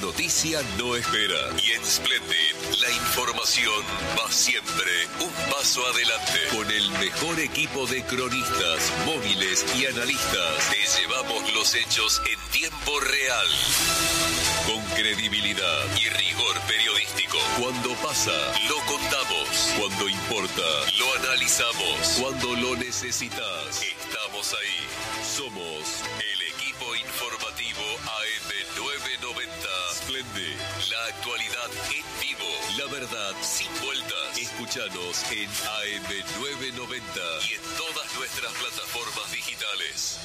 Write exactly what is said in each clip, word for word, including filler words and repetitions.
noticia no espera. Y en Splendid, la información va siempre un paso adelante. Con el mejor equipo de cronistas, móviles y analistas, te llevamos los hechos en tiempo real. Con credibilidad y rigor periodístico. Cuando pasa, lo contamos. Cuando importa, lo analizamos. Cuando lo necesitas, estamos ahí. Somos el equipo informativo A M novecientos noventa. Splendid, la actualidad en vivo. La verdad sin vueltas. Escúchanos en A M novecientos noventa y en todas nuestras plataformas digitales.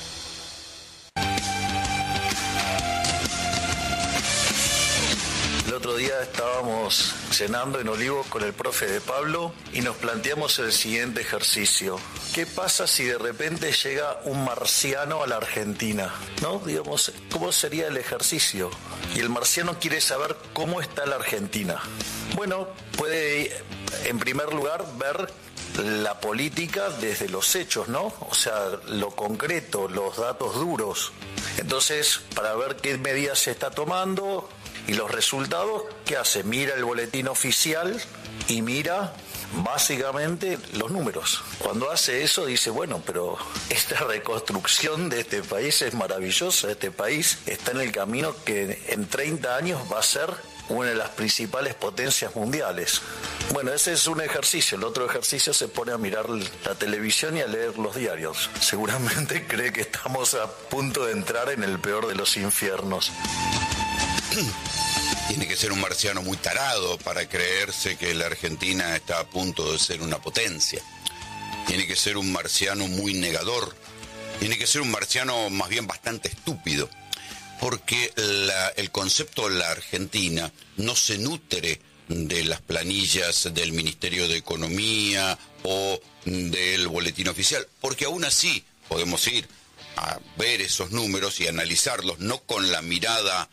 El otro día estábamos cenando en Olivos con el profe de Pablo y nos planteamos el siguiente ejercicio. ¿Qué pasa si de repente llega un marciano a la Argentina? ¿No? Digamos, ¿cómo sería el ejercicio? Y el marciano quiere saber cómo está la Argentina. Bueno, puede, en primer lugar, ver la política desde los hechos, ¿no? O sea, lo concreto, los datos duros. Entonces, para ver qué medidas se está tomando y los resultados, ¿qué hace? Mira el boletín oficial y mira básicamente los números. Cuando hace eso dice, bueno, pero esta reconstrucción de este país es maravillosa. Este país está en el camino que en treinta años va a ser una de las principales potencias mundiales. Bueno, ese es un ejercicio. El otro ejercicio se pone a mirar la televisión y a leer los diarios. Seguramente cree que estamos a punto de entrar en el peor de los infiernos. Tiene que ser un marciano muy tarado para creerse que la Argentina está a punto de ser una potencia. Tiene que ser un marciano muy negador. Tiene que ser un marciano más bien bastante estúpido. Porque la, el concepto de la Argentina no se nutre de las planillas del Ministerio de Economía o del boletín oficial. Porque aún así podemos ir a ver esos números y analizarlos, no con la mirada,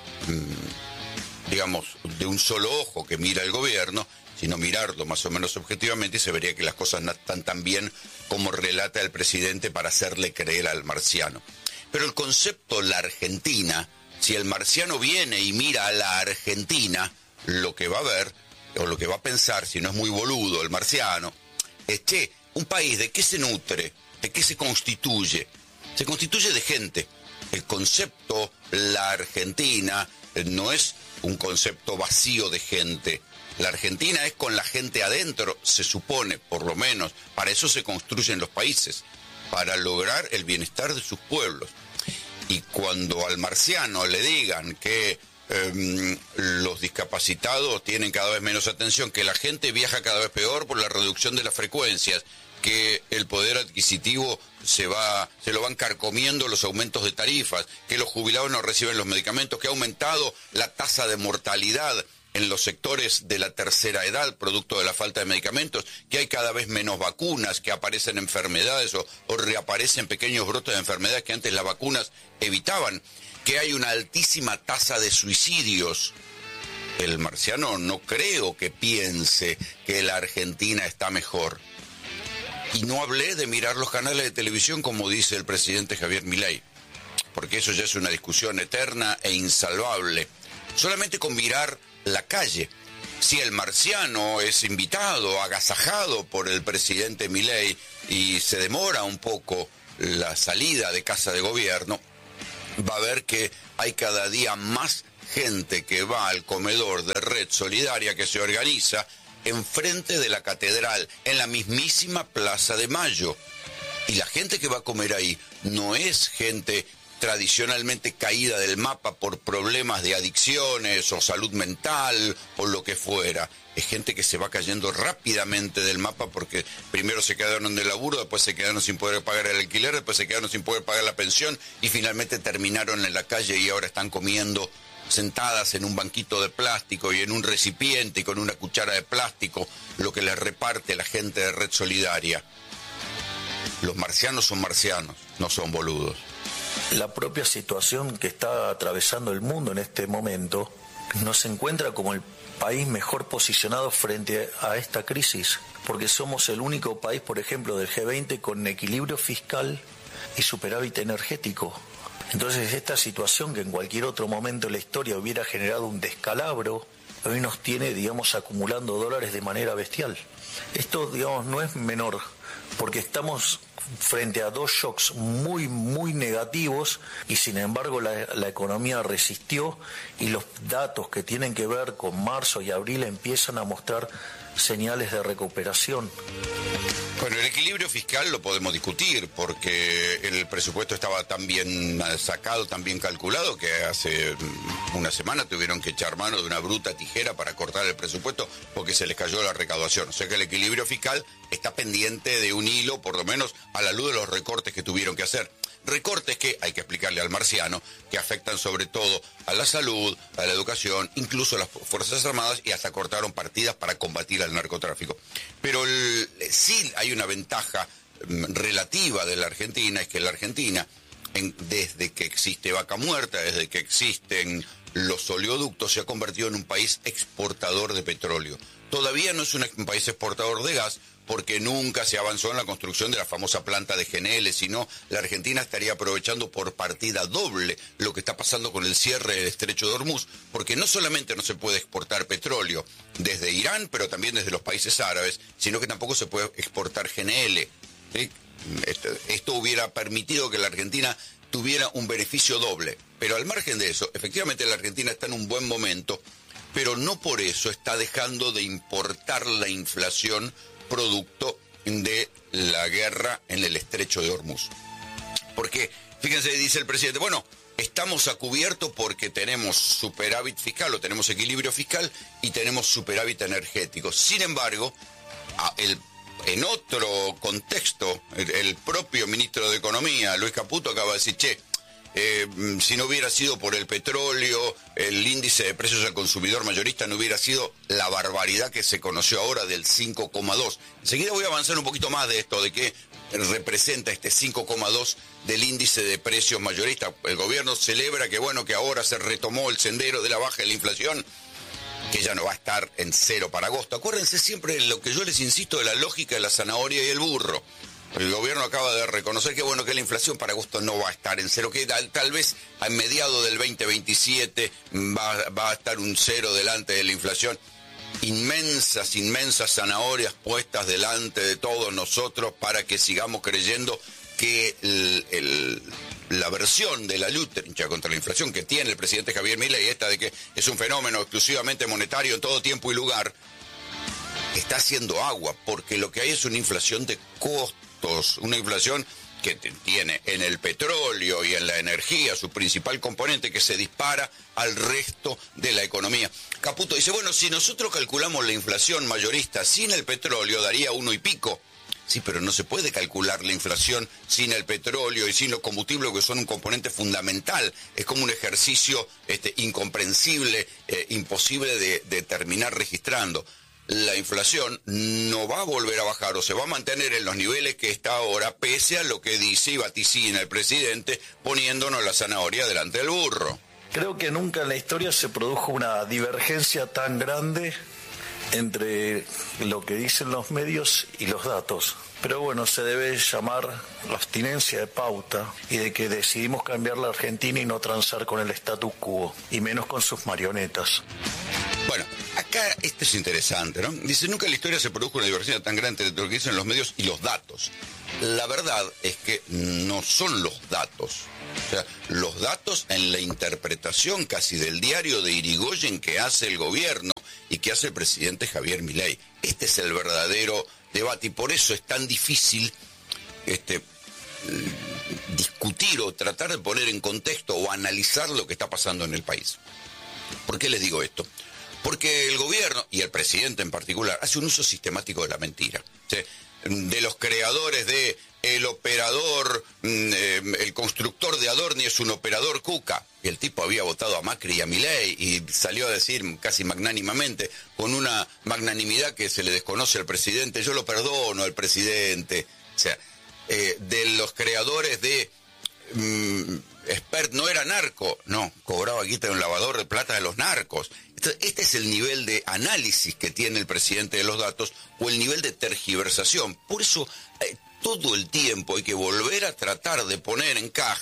digamos, de un solo ojo que mira el gobierno, sino mirarlo más o menos objetivamente, y se vería que las cosas no están tan bien como relata el presidente para hacerle creer al marciano. Pero el concepto la Argentina, si el marciano viene y mira a la Argentina, lo que va a ver, o lo que va a pensar, si no es muy boludo el marciano, es, che, un país, ¿de qué se nutre? ¿De qué se constituye? Se constituye de gente. El concepto la Argentina no es un concepto vacío de gente. La Argentina es con la gente adentro, se supone, por lo menos. Para eso se construyen los países, para lograr el bienestar de sus pueblos. Y cuando al marciano le digan que eh, los discapacitados tienen cada vez menos atención, que la gente viaja cada vez peor por la reducción de las frecuencias, que el poder adquisitivo se va, se lo van carcomiendo los aumentos de tarifas, que los jubilados no reciben los medicamentos, que ha aumentado la tasa de mortalidad en los sectores de la tercera edad, producto de la falta de medicamentos, que hay cada vez menos vacunas, que aparecen enfermedades o, o reaparecen pequeños brotes de enfermedades que antes las vacunas evitaban, que hay una altísima tasa de suicidios. El marciano no creo que piense que la Argentina está mejor. Y no hablé de mirar los canales de televisión como dice el presidente Javier Milei, porque eso ya es una discusión eterna e insalvable. Solamente con mirar la calle. Si el marciano es invitado, agasajado por el presidente Milei y se demora un poco la salida de casa de gobierno, va a ver que hay cada día más gente que va al comedor de Red Solidaria que se organiza enfrente de la catedral, en la mismísima Plaza de Mayo. Y la gente que va a comer ahí no es gente tradicionalmente caída del mapa por problemas de adicciones o salud mental o lo que fuera. Es gente que se va cayendo rápidamente del mapa porque primero se quedaron de laburo, después se quedaron sin poder pagar el alquiler, después se quedaron sin poder pagar la pensión y finalmente terminaron en la calle y ahora están comiendo sentadas en un banquito de plástico y en un recipiente y con una cuchara de plástico, lo que les reparte la gente de Red Solidaria. Los marcianos son marcianos, no son boludos. La propia situación que está atravesando el mundo en este momento nos encuentra como el país mejor posicionado frente a esta crisis, porque somos el único país, por ejemplo, del G veinte con equilibrio fiscal y superávit energético. Entonces esta situación que en cualquier otro momento de la historia hubiera generado un descalabro, hoy nos tiene, digamos, acumulando dólares de manera bestial. Esto, digamos, no es menor, porque estamos frente a dos shocks muy, muy negativos y sin embargo la, la economía resistió y los datos que tienen que ver con marzo y abril empiezan a mostrar señales de recuperación. Bueno, el equilibrio fiscal lo podemos discutir porque el presupuesto estaba tan bien sacado, tan bien calculado que hace una semana tuvieron que echar mano de una bruta tijera para cortar el presupuesto porque se les cayó la recaudación. O sea que el equilibrio fiscal está pendiente de un hilo, por lo menos a la luz de los recortes que tuvieron que hacer. Recortes que, hay que explicarle al marciano, que afectan sobre todo a la salud, a la educación, incluso a las Fuerzas Armadas y hasta cortaron partidas para combatir al narcotráfico. Pero el, sí hay una ventaja relativa de la Argentina, es que la Argentina, en, desde que existe Vaca Muerta, desde que existen los oleoductos, se ha convertido en un país exportador de petróleo. Todavía no es un, un país exportador de gas, porque nunca se avanzó en la construcción de la famosa planta de G N L, sino la Argentina estaría aprovechando por partida doble lo que está pasando con el cierre del estrecho de Hormuz, porque no solamente no se puede exportar petróleo desde Irán, pero también desde los países árabes, sino que tampoco se puede exportar G N L. ¿Sí? Esto, esto hubiera permitido que la Argentina tuviera un beneficio doble, pero al margen de eso, efectivamente la Argentina está en un buen momento, pero no por eso está dejando de importar la inflación producto de la guerra en el estrecho de Hormuz. Porque, fíjense, dice el presidente, bueno, estamos a cubierto porque tenemos superávit fiscal o tenemos equilibrio fiscal y tenemos superávit energético. Sin embargo, el, en otro contexto, el, el propio ministro de Economía, Luis Caputo, acaba de decir, che, Eh, si no hubiera sido por el petróleo, el índice de precios al consumidor mayorista no hubiera sido la barbaridad que se conoció ahora del cinco coma dos. Enseguida voy a avanzar un poquito más de esto, de qué representa este cinco coma dos del índice de precios mayorista. El gobierno celebra que bueno, que ahora se retomó el sendero de la baja de la inflación, que ya no va a estar en cero para agosto. Acuérdense siempre de lo que yo les insisto de la lógica de la zanahoria y el burro. El gobierno acaba de reconocer que bueno que la inflación para agosto no va a estar en cero, que tal, tal vez a mediados del veinte veintisiete va, va a estar un cero delante de la inflación. Inmensas, inmensas zanahorias puestas delante de todos nosotros para que sigamos creyendo que el, el, la versión de la lucha contra la inflación que tiene el presidente Javier Milei, esta de que es un fenómeno exclusivamente monetario en todo tiempo y lugar, está haciendo agua, porque lo que hay es una inflación de costos. Una inflación que tiene en el petróleo y en la energía su principal componente que se dispara al resto de la economía. Caputo dice, bueno, si nosotros calculamos la inflación mayorista sin el petróleo daría uno y pico. Sí, pero no se puede calcular la inflación sin el petróleo y sin los combustibles que son un componente fundamental. Es como un ejercicio este, incomprensible, eh, imposible de, de terminar registrando. La inflación no va a volver a bajar o se va a mantener en los niveles que está ahora, pese a lo que dice y vaticina el presidente, poniéndonos la zanahoria delante del burro. Creo que nunca en la historia se produjo una divergencia tan grande entre lo que dicen los medios y los datos. Pero bueno, se debe llamar la abstinencia de pauta y de que decidimos cambiar la Argentina y no transar con el status quo, y menos con sus marionetas. Bueno, acá esto es interesante, ¿no? Dice, nunca en la historia se produjo una divergencia tan grande entre lo que dicen los medios y los datos. La verdad es que no son los datos. O sea, los datos en la interpretación casi del diario de Irigoyen que hace el gobierno y que hace el presidente Javier Milei. Este es el verdadero debate y por eso es tan difícil este, discutir o tratar de poner en contexto o analizar lo que está pasando en el país. ¿Por qué les digo esto? Porque el gobierno, y el presidente en particular, hace un uso sistemático de la mentira. ¿Sí? De los creadores de el operador, eh, el constructor de Adorni es un operador cuca. Y el tipo había votado a Macri y a Milei y salió a decir casi magnánimamente, con una magnanimidad que se le desconoce al presidente, yo lo perdono al presidente. O sea, eh, de los creadores de... Mm, Expert no era narco, no, cobraba guita de un lavador de plata de los narcos. Este es el nivel de análisis que tiene el presidente de los datos o el nivel de tergiversación. Por eso eh, todo el tiempo hay que volver a tratar de poner en caja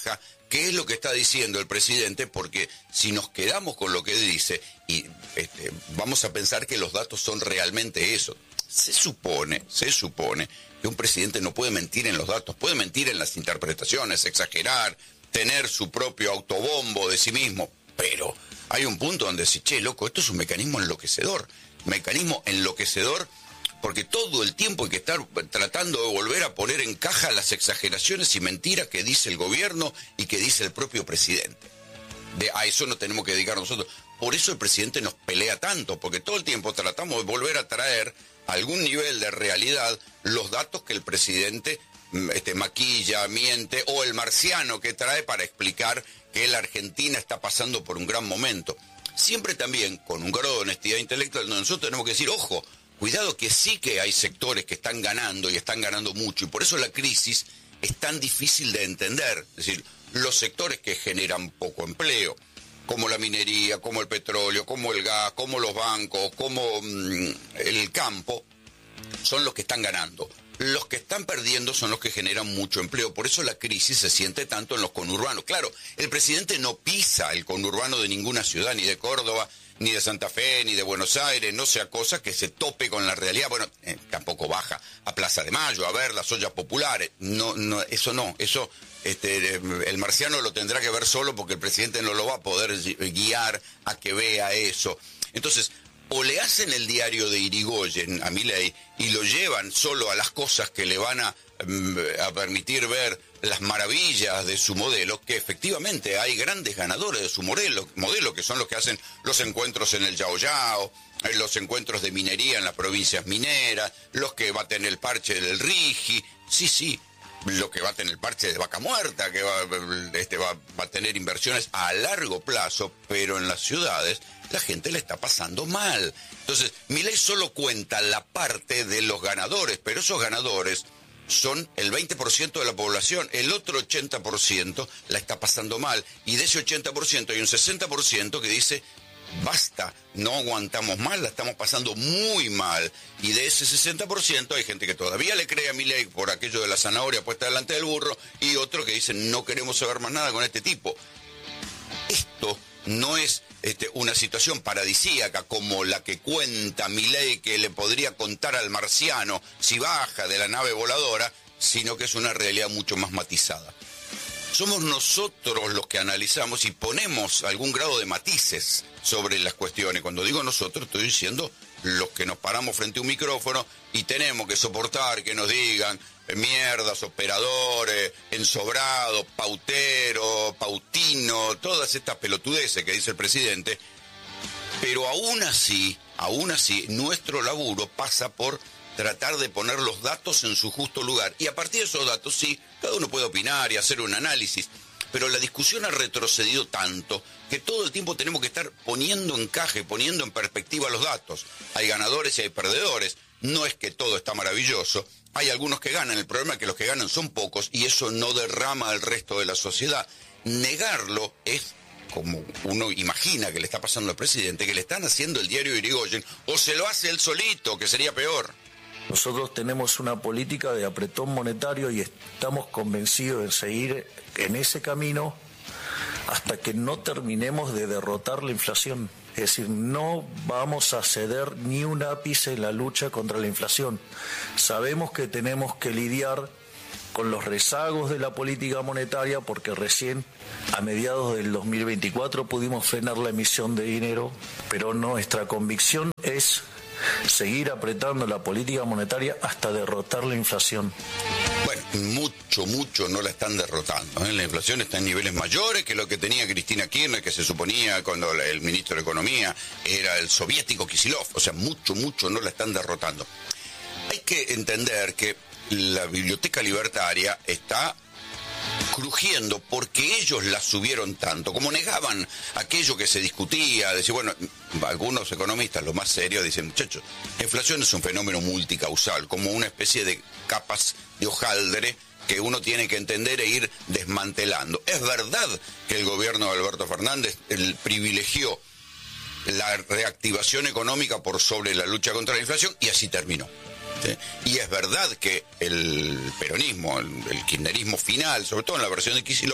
qué es lo que está diciendo el presidente, porque si nos quedamos con lo que dice, y este, vamos a pensar que los datos son realmente eso. Se supone, se supone que un presidente no puede mentir en los datos, puede mentir en las interpretaciones, exagerar, tener su propio autobombo de sí mismo, pero hay un punto donde dice, che, loco, esto es un mecanismo enloquecedor, mecanismo enloquecedor, porque todo el tiempo hay que estar tratando de volver a poner en caja las exageraciones y mentiras que dice el gobierno y que dice el propio presidente. De, a eso no tenemos que dedicar nosotros. Por eso el presidente nos pelea tanto, porque todo el tiempo tratamos de volver a traer a algún nivel de realidad los datos que el presidente este, maquilla, miente, o el marciano que trae para explicar que la Argentina está pasando por un gran momento. Siempre también con un grado de honestidad intelectual, donde nosotros tenemos que decir, ojo, cuidado que sí que hay sectores que están ganando y están ganando mucho, y por eso la crisis es tan difícil de entender. Es decir, los sectores que generan poco empleo, como la minería, como el petróleo, como el gas, como los bancos, como mmm, el campo, son los que están ganando. Los que están perdiendo son los que generan mucho empleo. Por eso la crisis se siente tanto en los conurbanos. Claro, el presidente no pisa el conurbano de ninguna ciudad, ni de Córdoba, ni de Santa Fe, ni de Buenos Aires, no sea cosa que se tope con la realidad. Bueno, eh, tampoco baja a Plaza de Mayo a ver las ollas populares. No, no, eso no, eso este, el marciano lo tendrá que ver solo, porque el presidente no lo va a poder guiar a que vea eso. Entonces, o le hacen el diario de Irigoyen a Milei y lo llevan solo a las cosas que le van a, a permitir ver las maravillas de su modelo, que efectivamente hay grandes ganadores de su modelo, modelo que son los que hacen los encuentros en el Yao Yao, los encuentros de minería en las provincias mineras, los que baten el parche del Rigi, sí, sí, lo que baten el parche de Vaca Muerta, que va, este, va, va a tener inversiones a largo plazo, pero en las ciudades la gente le está pasando mal. Entonces, Milei solo cuenta la parte de los ganadores, pero esos ganadores son el veinte por ciento de la población, el otro ochenta por ciento la está pasando mal, y de ese ochenta por ciento hay un sesenta por ciento que dice, basta, no aguantamos más, la estamos pasando muy mal, y de ese sesenta por ciento hay gente que todavía le cree a Milei por aquello de la zanahoria puesta delante del burro, y otro que dicen, no queremos saber más nada con este tipo. Esto no es este, una situación paradisíaca como la que cuenta Milei, que le podría contar al marciano si baja de la nave voladora, sino que es una realidad mucho más matizada. Somos nosotros los que analizamos y ponemos algún grado de matices sobre las cuestiones. Cuando digo nosotros, estoy diciendo los que nos paramos frente a un micrófono y tenemos que soportar que nos digan mierdas, operadores, ensobrado, pautero, pautino, todas estas pelotudeces que dice el presidente. Pero aún así, aún así, nuestro laburo pasa por tratar de poner los datos en su justo lugar. Y a partir de esos datos, sí, cada uno puede opinar y hacer un análisis. Pero la discusión ha retrocedido tanto que todo el tiempo tenemos que estar poniendo en caje, poniendo en perspectiva los datos. Hay ganadores y hay perdedores. No es que todo está maravilloso. Hay algunos que ganan. El problema es que los que ganan son pocos y eso no derrama al resto de la sociedad. Negarlo es, como uno imagina que le está pasando al presidente, que le están haciendo el diario Irigoyen, o se lo hace él solito, que sería peor. Nosotros tenemos una política de apretón monetario y estamos convencidos de seguir en ese camino hasta que no terminemos de derrotar la inflación. Es decir, no vamos a ceder ni un ápice en la lucha contra la inflación. Sabemos que tenemos que lidiar con los rezagos de la política monetaria porque recién a mediados del dos mil veinticuatro pudimos frenar la emisión de dinero, pero nuestra convicción es seguir apretando la política monetaria hasta derrotar la inflación. Bueno, mucho, mucho no la están derrotando, ¿eh? La inflación está en niveles mayores que lo que tenía Cristina Kirchner, que se suponía cuando el ministro de Economía era el soviético Kicillof. O sea, mucho, mucho no la están derrotando. Hay que entender que la biblioteca libertaria está crujiendo porque ellos la subieron tanto, como negaban aquello que se discutía, decir, bueno, algunos economistas, lo más serios, dicen, muchachos, la inflación es un fenómeno multicausal, como una especie de capas de hojaldre que uno tiene que entender e ir desmantelando. Es verdad que el gobierno de Alberto Fernández el, privilegió la reactivación económica por sobre la lucha contra la inflación y así terminó. ¿Sí? Y es verdad que el peronismo, el, el kirchnerismo final, sobre todo en la versión de Kicillof,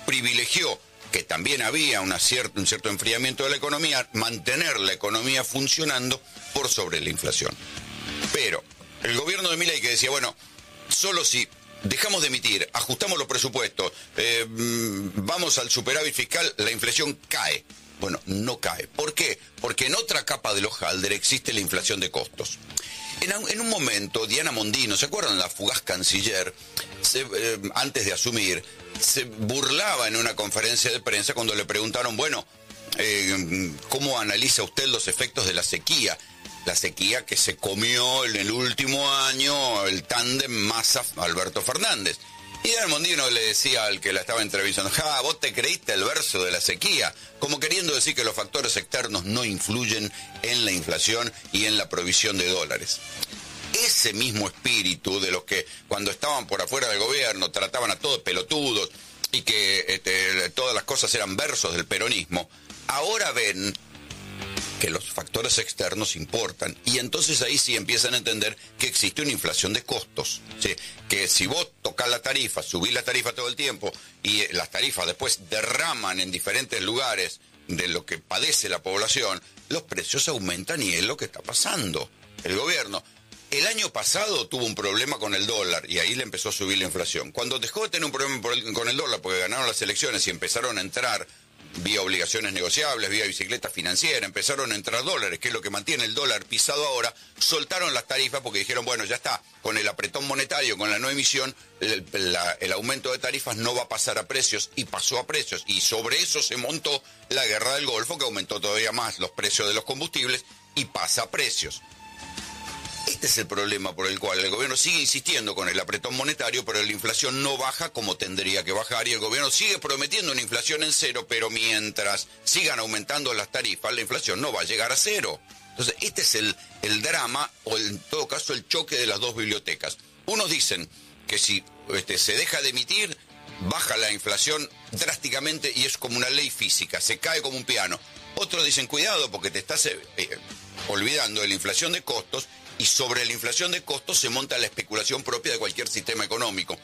privilegió, que también había una cierta, un cierto enfriamiento de la economía, mantener la economía funcionando por sobre la inflación. Pero el gobierno de Milei, que decía, bueno, solo si dejamos de emitir, ajustamos los presupuestos, eh, vamos al superávit fiscal, la inflación cae. Bueno, no cae. ¿Por qué? Porque en otra capa del hojaldre existe la inflación de costos. En, en un momento, Diana Mondino, ¿se acuerdan? La fugaz canciller, se, eh, antes de asumir, se burlaba en una conferencia de prensa cuando le preguntaron, bueno, eh, ¿cómo analiza usted los efectos de la sequía? La sequía que se comió en el último año el tándem Massa-Alberto Fernández. Y Diana Mondino le decía al que la estaba entrevistando, ja, vos te creíste el verso de la sequía, como queriendo decir que los factores externos no influyen en la inflación y en la provisión de dólares. Ese mismo espíritu de los que cuando estaban por afuera del gobierno trataban a todos pelotudos y que este, todas las cosas eran versos del peronismo, ahora ven que los factores externos importan, y entonces ahí sí empiezan a entender que existe una inflación de costos, ¿sí? Que si vos tocás la tarifa, subís la tarifa todo el tiempo, y las tarifas después derraman en diferentes lugares de lo que padece la población, los precios aumentan, y es lo que está pasando. El gobierno, el año pasado tuvo un problema con el dólar, y ahí le empezó a subir la inflación. Cuando dejó de tener un problema con el dólar, porque ganaron las elecciones y empezaron a entrar vía obligaciones negociables, vía bicicleta financiera, empezaron a entrar dólares, que es lo que mantiene el dólar pisado ahora, soltaron las tarifas porque dijeron, bueno, ya está, con el apretón monetario, con la no emisión, el, la, el aumento de tarifas no va a pasar a precios, y pasó a precios, y sobre eso se montó la guerra del Golfo, que aumentó todavía más los precios de los combustibles, y pasa a precios. Este es el problema por el cual el gobierno sigue insistiendo con el apretón monetario, pero la inflación no baja como tendría que bajar, y el gobierno sigue prometiendo una inflación en cero, pero mientras sigan aumentando las tarifas, la inflación no va a llegar a cero. Entonces, este es el, el drama, o en todo caso el choque de las dos bibliotecas. Unos dicen que si este, se deja de emitir, baja la inflación drásticamente y es como una ley física, se cae como un piano. Otros dicen, cuidado, porque te estás eh, olvidando de la inflación de costos, y sobre la inflación de costos se monta la especulación propia de cualquier sistema económico.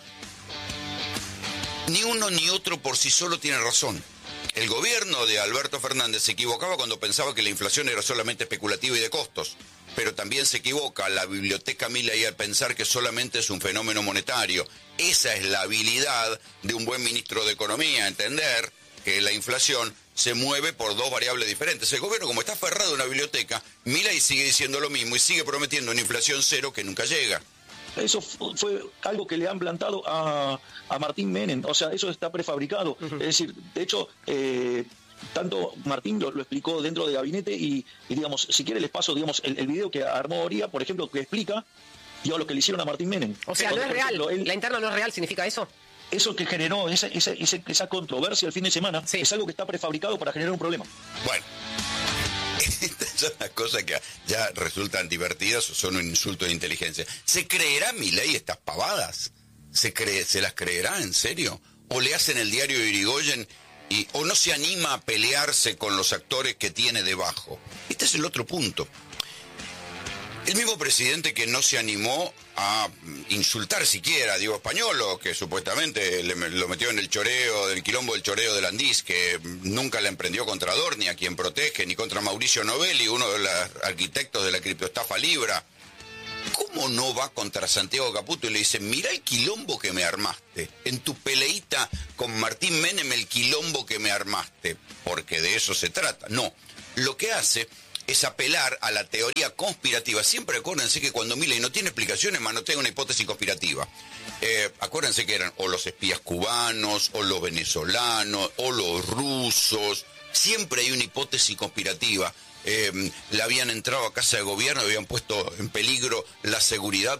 Ni uno ni otro por sí solo tiene razón. El gobierno de Alberto Fernández se equivocaba cuando pensaba que la inflación era solamente especulativa y de costos, pero también se equivoca la biblioteca Milei al pensar que solamente es un fenómeno monetario. Esa es la habilidad de un buen ministro de Economía, entender que la inflación se mueve por dos variables diferentes. El gobierno, como está aferrado a una biblioteca, Milei sigue diciendo lo mismo y sigue prometiendo una inflación cero que nunca llega. Eso fue algo que le han plantado a, a Martín Menem, o sea, eso está prefabricado. Uh-huh. Es decir, de hecho, eh, tanto Martín lo, lo explicó dentro de gabinete y, y, digamos, si quiere les paso, digamos, el, el video que armó Oría, por ejemplo, que explica, digamos, lo que le hicieron a Martín Menem. O sea, no es real, ejemplo, él, la interna no es real, ¿significa eso? Eso que generó esa, esa, esa, esa controversia el fin de semana, sí, es algo que está prefabricado para generar un problema. Bueno, estas son las cosas que ya resultan divertidas o son un insulto de inteligencia. ¿Se creerá Milei estas pavadas? ¿Se, cree, ¿Se las creerá en serio? ¿O le hacen el diario Irigoyen y, o no se anima a pelearse con los actores que tiene debajo? Este es el otro punto. El mismo presidente que no se animó a insultar siquiera a Diego Españolo, que supuestamente le, lo metió en el choreo, del quilombo del choreo de Landís, que nunca la emprendió contra Dorni, a quien protege, ni contra Mauricio Novelli, uno de los arquitectos de la criptoestafa Libra. ¿Cómo no va contra Santiago Caputo y le dice, mirá el quilombo que me armaste, en tu peleita con Martín Menem, el quilombo que me armaste? Porque de eso se trata. No, lo que hace es apelar a la teoría conspirativa. Siempre acuérdense que cuando Milei no tiene explicaciones, manotea una hipótesis conspirativa. Eh, acuérdense que eran o los espías cubanos, o los venezolanos, o los rusos. Siempre hay una hipótesis conspirativa. Eh, le habían entrado a casa de gobierno, habían puesto en peligro la seguridad